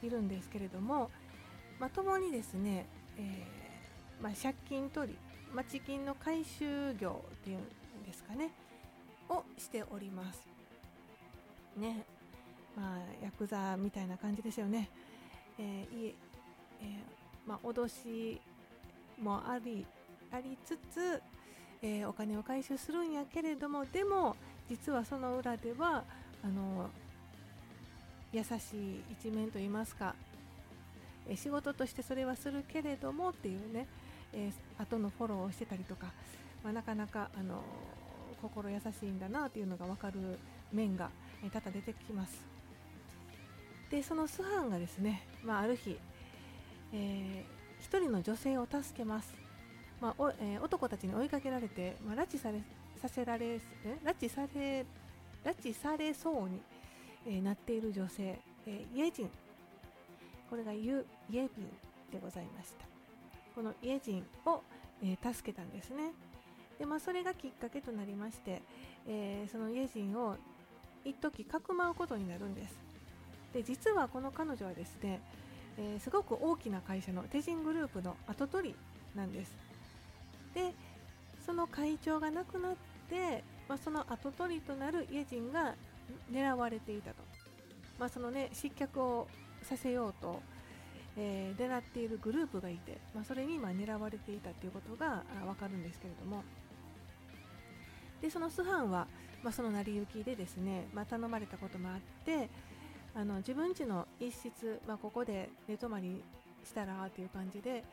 いるんですけれども、共にですね、借金取り、町金の回収業っていうんですかねをしておりますね。ヤクザみたいな感じですよね。脅しもありつつ、お金を回収するんやけれども、でも実はその裏では優しい一面といいますか、仕事としてそれはするけれどもっていうね、後のフォローをしてたりとか、なかなか心優しいんだなっていうのが分かる面が多々出てきます。でそのスハンがですね、ある日、一人の女性を助けます。男たちに追いかけられて、拉致されそうに、なっている女性、イエジン、これがイエビンでございました。このイエジンを、助けたんですね。で、それがきっかけとなりまして、そのイエジンを一時かくまうことになるんです。で、実はこの彼女はですね、すごく大きな会社のテジングループの跡取りなんです。で、その会長が亡くなって、その跡取りとなるイエジンが狙われていたと、そのね、失脚をさせようと、狙っているグループがいて、それに狙われていたということがわかるんですけれども、でそのスハンは、その成り行きでですね、頼まれたこともあって、自分家の一室、ここで寝泊まりしたらという感じで、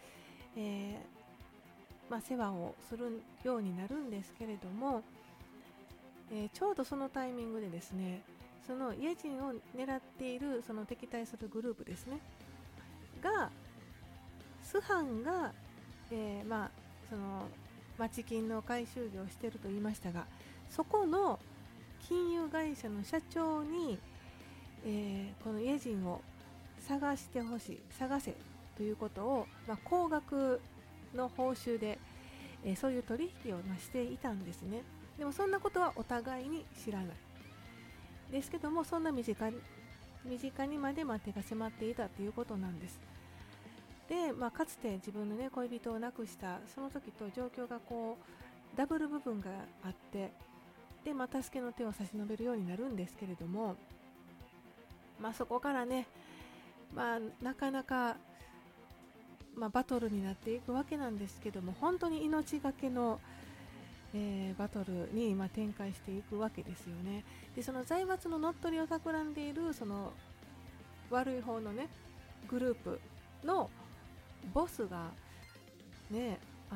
世話をするようになるんですけれども、ちょうどそのタイミングでですね、そのイエジンを狙っているその敵対するグループですねが、スハンが、その町金の回収業をしていると言いましたが、そこの金融会社の社長に、このイエジンを探せということを、高額の報酬で、そういう取引をしていたんですね。でもそんなことはお互いに知らないですけども、そんな身近にまで手が迫っていたということなんです。で、かつて自分の、恋人を亡くしたその時と状況がこうダブル部分があって、で、助けの手を差し伸べるようになるんですけれども、そこからね、なかなか、バトルになっていくわけなんですけども、本当に命がけの、バトルに展開していくわけですよね。で、その財閥の乗っ取りを企んでいるその悪い方のねグループのボスがね、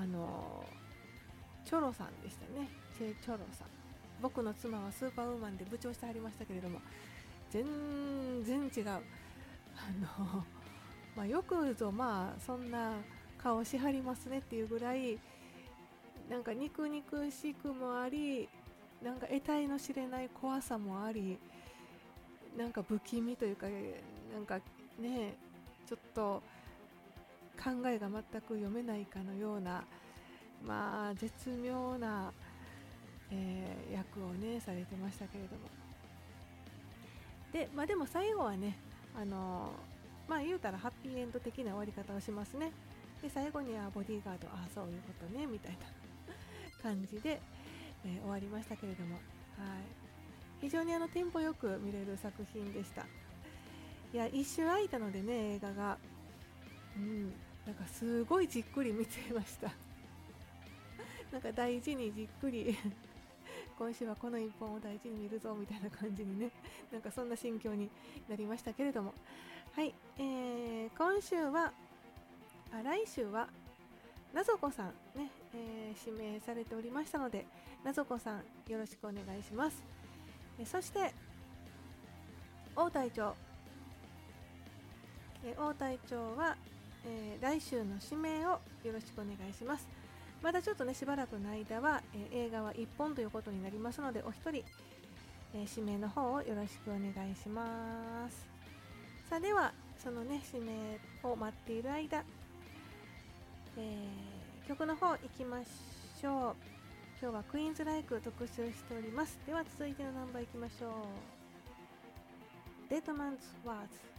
チョロさんでしたね。チェ・チョロさん、僕の妻はスーパーウーマンで部長してありましたけれども、全然違う。よくぞそんな顔しはりますねっていうぐらい、なんか肉々しくもあり、なんか得体の知れない怖さもあり、なんか不気味というか、なんかね、ちょっと考えが全く読めないかのような、絶妙な、役をねされてましたけれども、で、でも最後はね、言うたらハッピーエンド的な終わり方をしますね。で、最後にはボディーガード、そういうことねみたいな感じで、終わりましたけれども、はい、非常にテンポよく見れる作品でした。いや、一瞬空いたのでね、映画が、なんかすごいじっくり見てましたなんか大事にじっくり今週はこの一本を大事に見るぞみたいな感じにね、なんかそんな心境になりましたけれども、はい、来週はなぞこさんね、指名されておりましたので、なぞこさんよろしくお願いします。そして王隊長は、来週の指名をよろしくお願いします。まだちょっとね、しばらくの間は、映画は1本ということになりますので、お一人、指名の方をよろしくお願いします。さあ、ではそのね指名を待っている間、曲の方行きましょう。今日はクイーンズライク特集しております。では続いてのナンバー行きましょう。デッドマンズワーズ。